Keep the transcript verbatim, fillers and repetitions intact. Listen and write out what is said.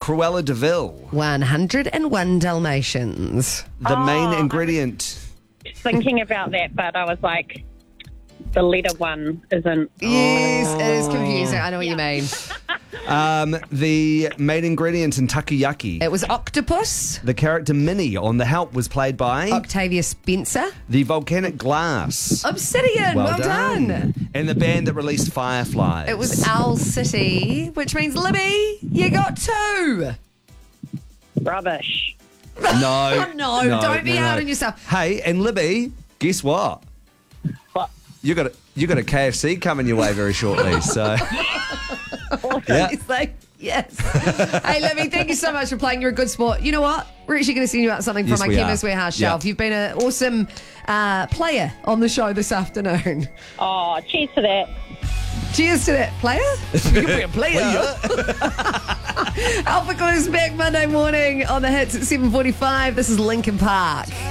Cruella de Vil. one hundred and one Dalmatians. The Oh, main I- ingredient. Thinking about that, but I was like, the letter one isn't. Yes, it is confusing. I know what you mean. Um, the main ingredient in takoyaki. It was octopus. The character Minnie on The Help was played by Octavia Spencer. the volcanic glass. Obsidian. Well, done. And the band that released Fireflies. It was Owl City, which means Libby, you got two. Rubbish. No. Oh, no, don't be hard on yourself. Hey, and Libby, guess what? What? You got a you got a K F C coming your way very shortly. So yeah. It's like, yes. Hey, Libby, thank you so much for playing. You're a good sport. You know what? We're actually going to send you out something Yes, from our we Chemist are. Warehouse Yeah. shelf. You've been an awesome uh, player on the show this afternoon. Oh, cheers to that. Cheers to that, player. You could be a player. Alpha Clue's back Monday morning on the hits at seven forty-five. This is Linkin Park.